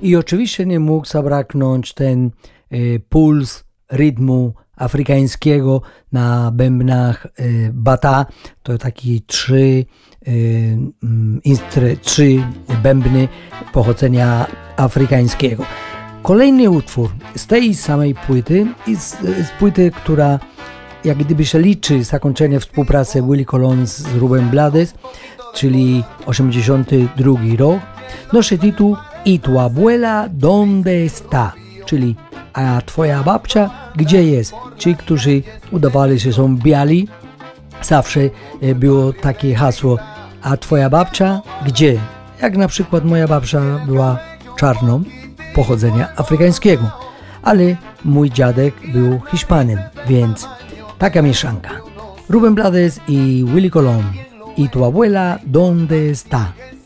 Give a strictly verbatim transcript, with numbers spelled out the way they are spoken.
I oczywiście nie mógł zabraknąć ten y, puls rytmu afrykańskiego na bębnach y, bata. To taki trzy, y, instry, trzy bębny pochodzenia afrykańskiego. Kolejny utwór z tej samej płyty i z, z płyty, która jak gdyby się liczy zakończenie współpracy Willie Colon z Rubem Blades, czyli osiemdziesiąty drugi rok, nosi tytuł I tu abuela donde está, czyli a twoja babcia gdzie jest? Ci, którzy udawali, że są biali, zawsze było takie hasło, a twoja babcia gdzie? Jak na przykład moja babcia była czarną, pochodzenia afrykańskiego, ale mój dziadek był Hiszpanem, więc taka mieszanka. Rubén Blades i Willie Colon. I tu abuela donde está?